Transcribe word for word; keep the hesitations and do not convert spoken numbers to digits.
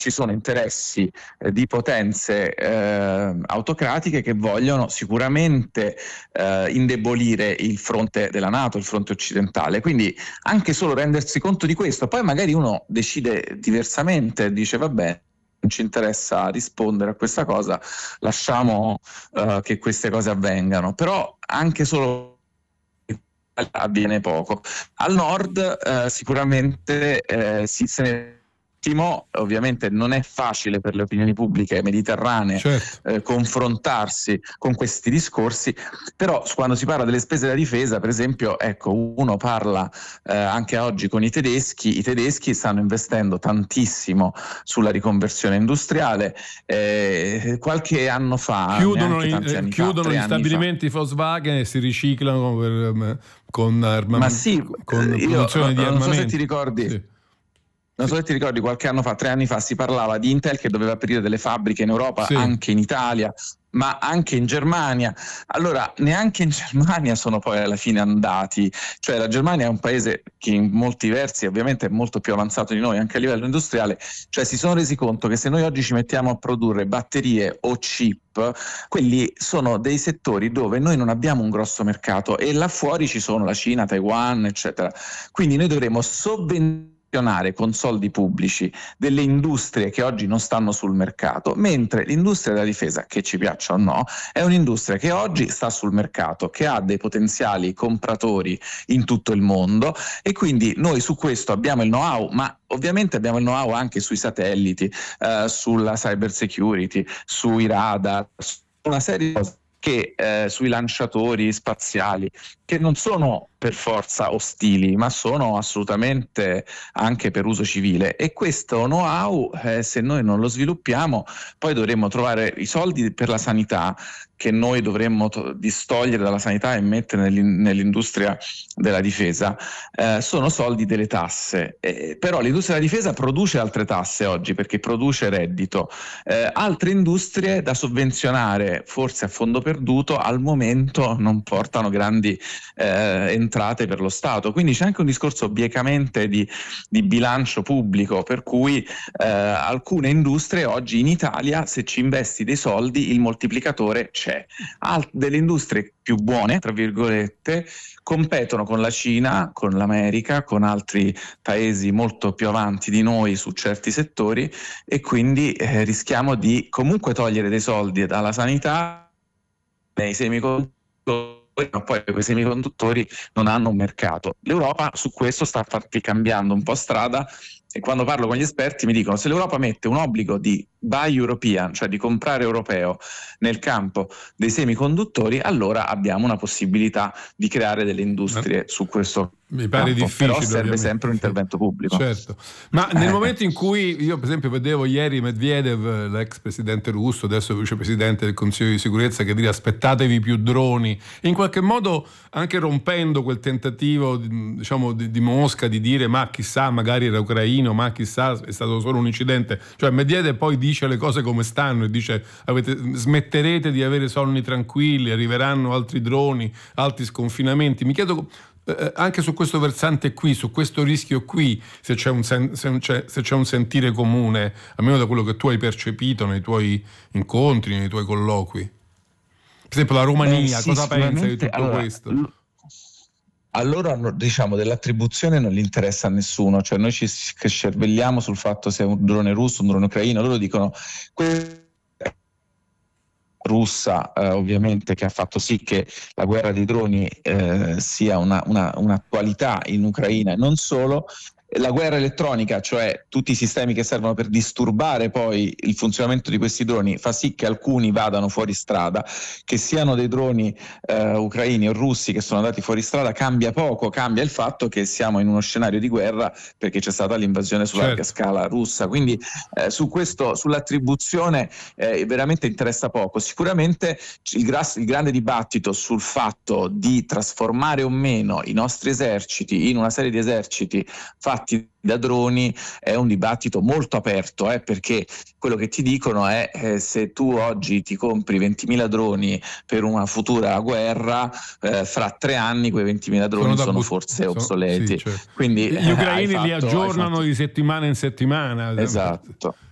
ci sono interessi eh, di potenze eh, autocratiche che vogliono sicuramente eh, indebolire il fronte della NATO, il fronte occidentale. Quindi anche solo rendersi conto di questo, poi magari uno decide diversamente, dice vabbè, non ci interessa rispondere a questa cosa, lasciamo eh, che queste cose avvengano, però anche solo avviene poco. Al nord eh, sicuramente eh, si se ne ovviamente non è facile per le opinioni pubbliche mediterranee certo. eh, confrontarsi con questi discorsi, però quando si parla delle spese della difesa, per esempio, ecco, uno parla eh, anche oggi con i tedeschi, i tedeschi stanno investendo tantissimo sulla riconversione industriale, eh, qualche anno fa, chiudono, tanti anni chiudono fa, gli stabilimenti fa. Volkswagen e si riciclano per, con, armam- Ma sì, con io produzione non, di armamenti. Non so se ti ricordi. Sì. Non so se ti ricordi, qualche anno fa, tre anni fa, si parlava di Intel che doveva aprire delle fabbriche in Europa, sì. anche in Italia, ma anche in Germania. Allora, neanche in Germania sono poi alla fine andati. Cioè, la Germania è un paese che in molti versi ovviamente è molto più avanzato di noi, anche a livello industriale. Cioè, si sono resi conto che se noi oggi ci mettiamo a produrre batterie o chip, quelli sono dei settori dove noi non abbiamo un grosso mercato, e là fuori ci sono la Cina, Taiwan, eccetera. Quindi noi dovremo sovvenzionare con soldi pubblici delle industrie che oggi non stanno sul mercato, mentre l'industria della difesa, che ci piaccia o no, è un'industria che oggi sta sul mercato, che ha dei potenziali compratori in tutto il mondo, e quindi noi su questo abbiamo il know-how, ma ovviamente abbiamo il know-how anche sui satelliti, eh, sulla cyber security, sui radar, su una serie di cose che eh, sui lanciatori spaziali, che non sono per forza ostili, ma sono assolutamente anche per uso civile, e questo know-how eh, se noi non lo sviluppiamo poi dovremmo trovare i soldi per la sanità, che noi dovremmo to- distogliere dalla sanità e mettere nell'in- nell'industria della difesa, eh, sono soldi delle tasse, eh, però l'industria della difesa produce altre tasse oggi perché produce reddito, eh, altre industrie da sovvenzionare forse a fondo perduto al momento non portano grandi eh, entrate per lo Stato, quindi c'è anche un discorso biecamente di, di bilancio pubblico, per cui eh, alcune industrie oggi in Italia, se ci investi dei soldi, il moltiplicatore c'è. Alt- delle industrie più buone, tra virgolette, competono con la Cina, con l'America, con altri paesi molto più avanti di noi su certi settori, e quindi eh, rischiamo di comunque togliere dei soldi dalla sanità, nei semiconduttori, ma poi quei semiconduttori non hanno un mercato. L'Europa su questo sta cambiando un po' strada, e quando parlo con gli esperti mi dicono: se l'Europa mette un obbligo di buy European, cioè di comprare europeo nel campo dei semiconduttori, allora abbiamo una possibilità di creare delle industrie su questo mi pare campo. difficile, però serve ovviamente. sempre un intervento pubblico. Certo, ma nel eh. momento in cui io per esempio vedevo ieri Medvedev, l'ex presidente russo, adesso vicepresidente del Consiglio di sicurezza, che dire aspettatevi più droni, in qualche modo anche rompendo quel tentativo, diciamo, di, di Mosca di dire ma chissà, magari era ucraino, ma chissà, è stato solo un incidente. Cioè Medvedev poi dice le cose come stanno e dice: avete, smetterete di avere sonni tranquilli, arriveranno altri droni, altri sconfinamenti. Mi chiedo Eh, anche su questo versante qui, su questo rischio qui, se c'è, un sen- se, c'è, se c'è un sentire comune, almeno da quello che tu hai percepito nei tuoi incontri, nei tuoi colloqui. Per esempio la Romania, eh, sì, cosa pensa di tutto allora, questo? L- a loro, diciamo, dell'attribuzione non gli interessa a nessuno, cioè noi ci scervelliamo sul fatto se è un drone russo, un drone ucraino. Loro dicono russa, eh, ovviamente, che ha fatto sì che la guerra dei droni eh, sia una, una, un'attualità in Ucraina, e non solo. La guerra elettronica, cioè tutti i sistemi che servono per disturbare poi il funzionamento di questi droni, fa sì che alcuni vadano fuori strada. Che siano dei droni eh, ucraini o russi che sono andati fuori strada cambia poco, cambia il fatto che siamo in uno scenario di guerra perché c'è stata l'invasione su larga certo. scala russa, quindi eh, su questo, sull'attribuzione eh, veramente interessa poco. Sicuramente il, gras- il grande dibattito sul fatto di trasformare o meno i nostri eserciti in una serie di eserciti fatti da droni è un dibattito molto aperto, eh, perché quello che ti dicono è eh, se tu oggi ti compri ventimila droni per una futura guerra, eh, fra tre anni quei ventimila droni sono, sono but- forse obsoleti. Sono, sì, certo. Quindi gli eh, ucraini fatto, li aggiornano fatto... di settimana in settimana. Esatto.